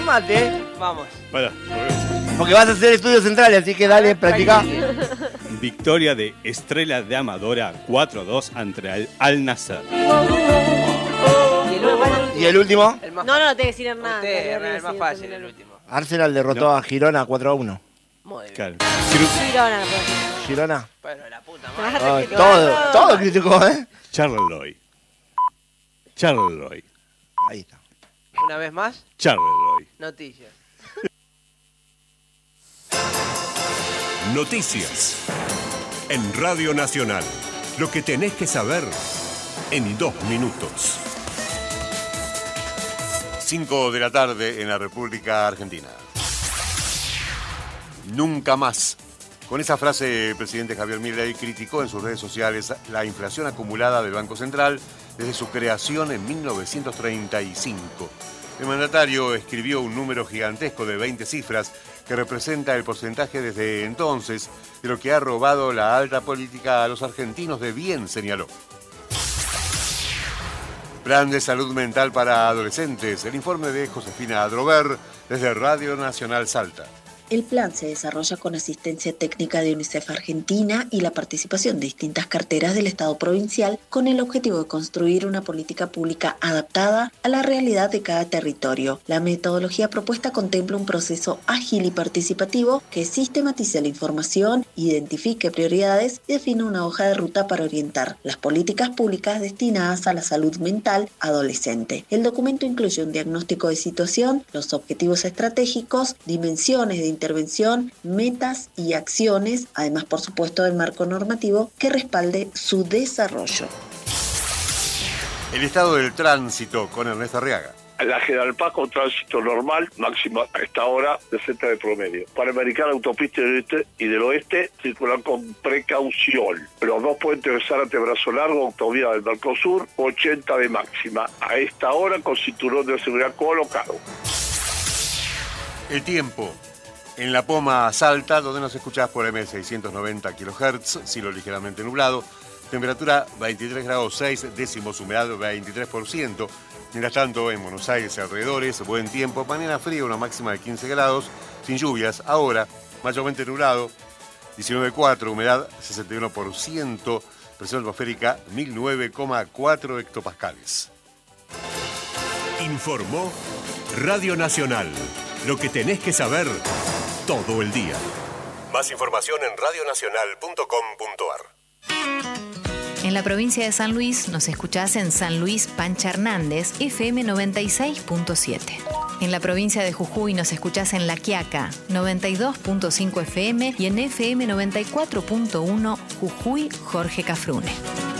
mate. Vamos. Bueno, Porque vas a hacer estudios centrales, así que dale, practica. victoria de Estrella de Amadora 4-2 ante Al Nassr. ¿Y el último? El más No, no, tengo que decir nada. el más fácil, el último. Arsenal derrotó a Girona 4-1. Muy bien. Claro. Girona, no puedo decir. Girona. Bueno, la puta Te vas madre. a Ay, repetir. todo criticó, ¿eh? Charleroi. Charleroi. Ahí está. Una vez más, Charleroi. noticias. Noticias. En Radio Nacional. Lo que tenés que saber en 2 minutos. 5 de la tarde en la República Argentina. Nunca más. Con esa frase, el presidente Javier Milei criticó en sus redes sociales la inflación acumulada del Banco Central desde su creación en 1935. El mandatario escribió un número gigantesco de 20 cifras que representa el porcentaje desde entonces de lo que ha robado la alta política a los argentinos de bien, señaló. Plan de salud mental para adolescentes. El informe de Josefina Adrover desde Radio Nacional Salta. El plan se desarrolla con asistencia técnica de UNICEF Argentina y la participación de distintas carteras del Estado provincial con el objetivo de construir una política pública adaptada a la realidad de cada territorio. La metodología propuesta contempla un proceso ágil y participativo que sistematice la información, identifique prioridades y define una hoja de ruta para orientar las políticas públicas destinadas a la salud mental adolescente. El documento incluye un diagnóstico de situación, los objetivos estratégicos, dimensiones de intervención, metas y acciones, además, por supuesto, del marco normativo que respalde su desarrollo. El estado del tránsito con Ernesto Arriaga. La General Paz con tránsito normal, máxima a esta hora, 60 de promedio. Panamericana, autopista del este y del oeste, circular con precaución. Los dos puentes de Zárate, Brazo Largo, autovía del Mercosur, 80 de máxima. A esta hora con cinturón de seguridad colocado. El tiempo. En La Poma, Salta, donde nos escuchás por M690 kHz, cielo ligeramente nublado, temperatura 23 grados 6 décimos, humedad 23%. Mientras tanto, en Buenos Aires y alrededores, buen tiempo, mañana frío, una máxima de 15 grados, sin lluvias. Ahora, mayormente nublado, 19,4, humedad 61%, presión atmosférica 1009,4 hectopascales. Informó Radio Nacional. Lo que tenés que saber todo el día. Más información en radionacional.com.ar. En la provincia de San Luis nos escuchás en San Luis Pancha Hernández, FM 96.7. En la provincia de Jujuy nos escuchás en La Quiaca, 92.5 FM y en FM 94.1 Jujuy Jorge Cafrune.